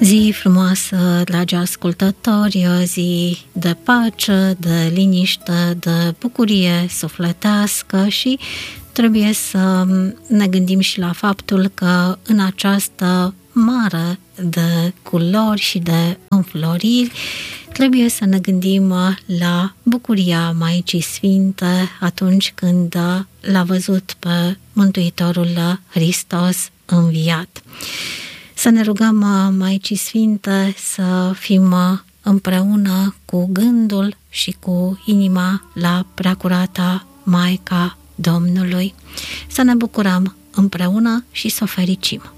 Zi frumoasă, dragi ascultători, zi de pace, de liniște, de bucurie sufletească și trebuie să ne gândim și la faptul că în această mare de culori și de înfloriri trebuie să ne gândim la bucuria Maicii Sfinte atunci când l-a văzut pe Mântuitorul Hristos înviat. Să ne rugăm Maicii Sfinte să fim împreună cu gândul și cu inima la Preacurata Maica Domnului. Să ne bucurăm împreună și să o fericim.